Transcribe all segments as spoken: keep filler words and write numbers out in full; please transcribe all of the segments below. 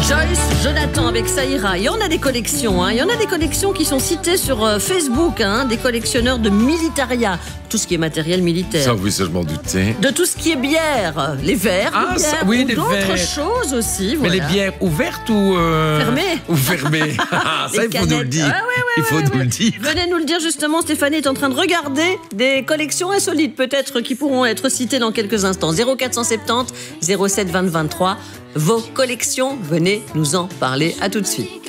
Joyce Jonathan avec Saïra. Il y en a des collections, hein. Il y en a des collections qui sont citées sur euh, Facebook, hein, des collectionneurs de militaria, tout ce qui est matériel militaire. Ça, oui, ça, je m'en doutais. De tout ce qui est bière, les verres, Ah, les bières, ça, oui, ou les d'autres verres. choses aussi. Mais Voilà. les bières ouvertes ou... Euh... Fermées. Ou fermées. Ah, ça, Les il faut nous le canettes. dire. Ah, ouais, ouais, il faut ouais, nous ouais. le dire. Venez nous le dire justement, Stéphanie est en train de regarder des collections insolites peut-être qui pourront être citées dans quelques instants. zéro quatre cent soixante-dix zéro sept vingt vingt-trois. Vos collections, venez nous en parler. À tout de suite.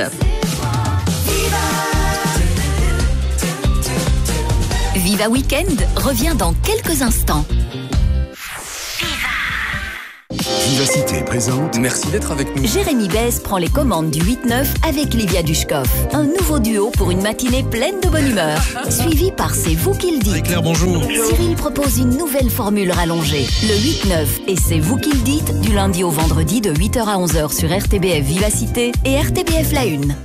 Viva Weekend revient dans quelques instants. Vivacité présente. Merci d'être avec nous. Jérémy Besse prend les commandes du huit neuf avec Livia Dushkov. Un nouveau duo pour une matinée pleine de bonne humeur. Suivi par C'est vous qui le dites. Claire, bonjour. Cyril propose une nouvelle formule rallongée. Le huit neuf et C'est vous qui le dites du lundi au vendredi de huit heures à onze heures sur R T B F Vivacité et R T B F La Une.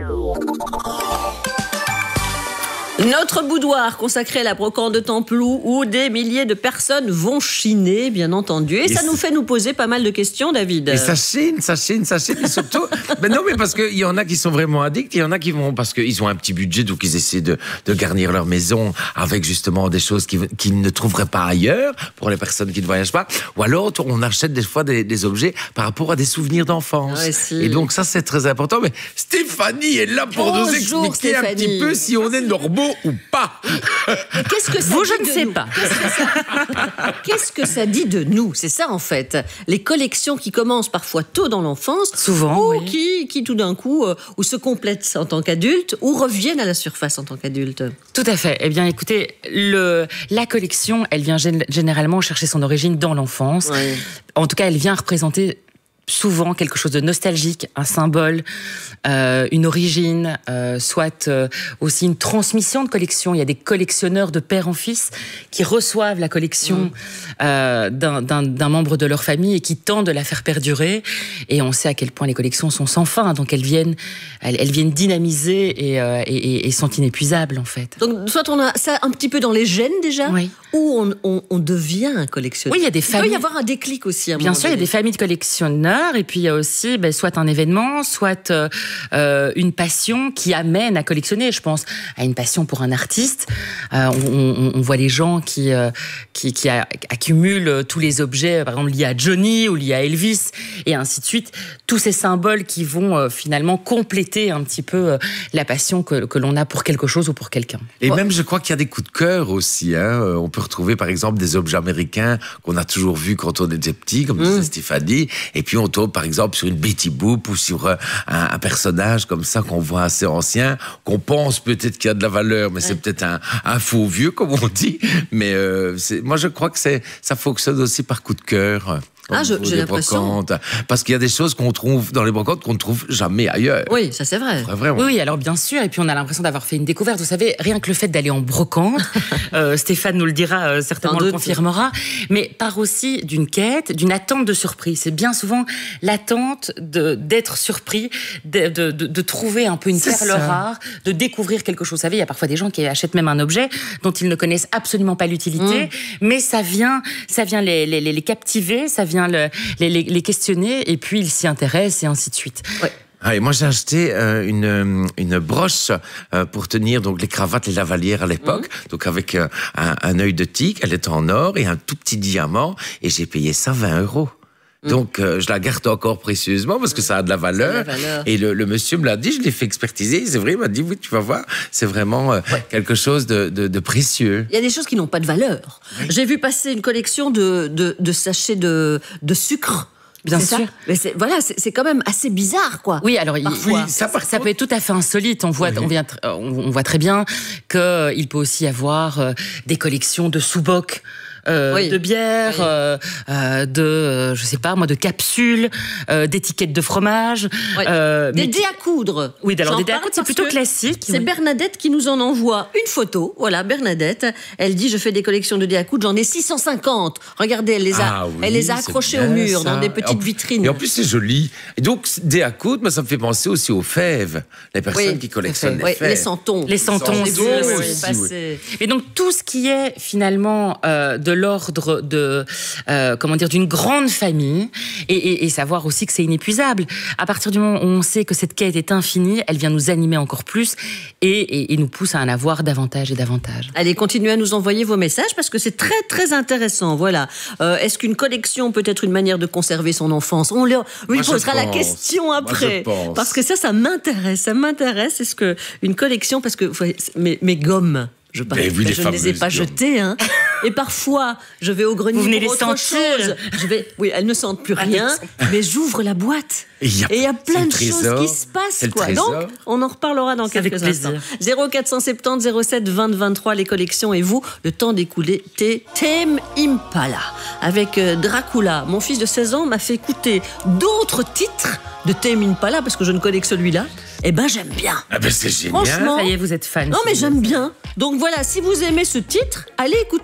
Notre boudoir consacré à la brocante de Templou où des milliers de personnes vont chiner, bien entendu. Et, Et ça nous fait nous poser pas mal de questions, David. Et ça chine, ça chine, ça chine. Et surtout, ben non, mais parce qu'il y en a qui sont vraiment addicts, il y en a qui vont, parce qu'ils ont un petit budget, donc ils essaient de, de garnir leur maison avec justement des choses qu'ils qu'ils ne trouveraient pas ailleurs, pour les personnes qui ne voyagent pas. Ou alors, on achète des fois des, des objets par rapport à des souvenirs d'enfance. Ouais, si. Et donc ça, c'est très important. Mais Stéphanie est là pour nous Bonjour, expliquer Stéphanie. un petit peu si on est normaux ou pas. Et qu'est-ce que ça Vous, dit je ne de sais nous pas. Qu'est-ce que ça- Qu'est-ce que ça dit de nous? C'est ça, en fait. Les collections qui commencent parfois tôt dans l'enfance. Souvent, Ou oui. qui, qui, tout d'un coup, euh, ou se complètent en tant qu'adultes, ou reviennent à la surface en tant qu'adultes. Tout à fait. Eh bien, écoutez, le, la collection, elle vient gén- généralement chercher son origine dans l'enfance. Ouais. En tout cas, elle vient représenter souvent quelque chose de nostalgique, un symbole, euh, une origine, euh, soit euh, aussi une transmission de collection. Il y a des collectionneurs de père en fils qui reçoivent la collection mmh. euh, d'un, d'un, d'un membre de leur famille et qui tentent de la faire perdurer. Et on sait à quel point les collections sont sans fin, donc elles viennent, elles, elles viennent dynamiser et, euh, et, et, et sont inépuisables en fait. Donc, soit on a ça un petit peu dans les gènes déjà, Oui. ou on, on, on devient un collectionneur. Oui, il y a des Il peut familles. y avoir un déclic aussi. À un Bien moment sûr, il y a donné. des familles de collectionneurs et puis il y a aussi ben, soit un événement, soit euh, euh, une passion qui amène à collectionner. Je pense à une passion pour un artiste. Euh, on, on, on voit les gens qui, euh, qui, qui a, accumulent tous les objets, par exemple liés à Johnny ou liés à Elvis et ainsi de suite. Tous ces symboles qui vont euh, finalement compléter un petit peu euh, la passion que, que l'on a pour quelque chose ou pour quelqu'un. Et Ouais. même, je crois qu'il y a des coups de cœur aussi. Hein. Euh, On peut retrouver, par exemple, des objets américains qu'on a toujours vus quand on était petit, comme disait Stéphanie. Et puis, on tombe, par exemple, sur une Betty Boop ou sur euh, un, un personnage comme ça qu'on voit assez ancien, qu'on pense peut-être qu'il y a de la valeur, mais c'est peut-être un, un faux vieux, comme on dit. Mais euh, c'est- moi, je crois que c'est, ça fonctionne aussi par coup de cœur. au Ah, je- niveau j'ai des l'impression. brocantes. Parce qu'il y a des choses qu'on trouve dans les brocantes qu'on ne trouve jamais ailleurs. Oui, ça c'est vrai. Vrai, vraiment. Oui, oui, alors bien sûr, et puis on a l'impression d'avoir fait une découverte. Vous savez, rien que le fait d'aller en brocante, euh, Stéphane nous le dira, euh, certainement Sans le doute. confirmera, mais part aussi d'une quête, d'une attente de surprise. C'est bien souvent l'attente de, d'être surpris, de, de, de, de trouver un peu une C'est perle ça. rare, de découvrir quelque chose. Vous savez, il y a parfois des gens qui achètent même un objet dont ils ne connaissent absolument pas l'utilité, mais ça vient, ça vient les, les, les les captiver, ça vient le, les, les, les questionner, et puis ils s'y intéressent, et ainsi de suite. Ah, et moi, j'ai acheté euh, une, une broche euh, pour tenir donc les cravates, les lavalières à l'époque, donc avec euh, un, un œil de tigre, elle est en or et un tout petit diamant, et j'ai payé ça vingt euros. Donc, euh, je la garde encore précieusement parce que ça a de la valeur. Ça a de la valeur. Et le, le monsieur me l'a dit, je l'ai fait expertiser. C'est vrai, il m'a dit, oui, tu vas voir, c'est vraiment euh, quelque chose de, de, de précieux. Il y a des choses qui n'ont pas de valeur. J'ai vu passer une collection de, de, de sachets de, de sucre. Bien C'est ça sûr. Mais c'est, voilà, c'est, c'est quand même assez bizarre, quoi. Oui, alors il- Parfois. oui, ça, ça peut être tout à fait insolite. On voit, on, vient, tr- on, on voit très bien qu'il peut aussi y avoir euh, des collections de sous-bocs. Euh, Oui. de bière, Oui. euh, euh, de, euh, je sais pas moi, de capsules, euh, d'étiquettes de fromage. Ouais. euh, Des mais dés à coudre. Oui, alors J'en des dés à parle coudre, c'est parce plutôt que classique. C'est oui. Bernadette qui nous en envoie une photo. Voilà, Bernadette. Elle dit, je fais des collections de dés à coudre, j'en ai six cent cinquante. Regardez, elle les a, Ah oui, elle les a c'est accrochés bien, au mur, ça. dans des Et petites en- vitrines. Et en plus, c'est joli. Et donc, des à coudre, mais ça me fait penser aussi aux fèves. Les personnes Oui, qui collectionnent tout à les Oui, fèves. les santons. Les santons, C'est c'est beau, vrai c'est aussi, passé. Et donc tout ce qui est finalement euh, de l'ordre de, euh, comment dire, d'une grande famille et, et, et savoir aussi que c'est inépuisable. À partir du moment où on sait que cette quête est infinie, elle vient nous animer encore plus et, et, et nous pousse à en avoir davantage et davantage. Allez, continuez à nous envoyer vos messages parce que c'est très très intéressant. Voilà. Euh, est-ce qu'une collection peut être une manière de conserver son enfance? On lui, lui Moi, posera je la pense. question après. Moi, je pense. Parce que ça, ça m'intéresse. Ça m'intéresse. Est-ce que une collection, parce que vous voyez, mes, mes gommes, je, Mais oui, les je ne les ai fameuses pas gommes. jetées. Hein. Et parfois, je vais au grenier Vous venez pour les autre sentir. chose. Je vais, oui, elles ne sentent plus Elles ne rien, sentent mais j'ouvre la boîte. Et il y a- Et il y a c'est plein le de choses trésor. qui se passent. C'est le Quoi. trésor. Donc, on en reparlera dans C'est avec quelques plaisir. instants. zéro quatre cent soixante-dix, zéro sept, vingt, vingt-trois, les collections et vous, le temps d'écouler Tame Impala. Avec euh, Dracula, mon fils de seize ans m'a fait écouter d'autres titres de Tame Impala, parce que je ne connais que celui-là. Eh ben, j'aime bien. Ah ben c'est génial. Franchement. Ça y est, vous êtes fan. Non, mais j'aime bien. Donc voilà, si vous aimez ce titre, allez écouter.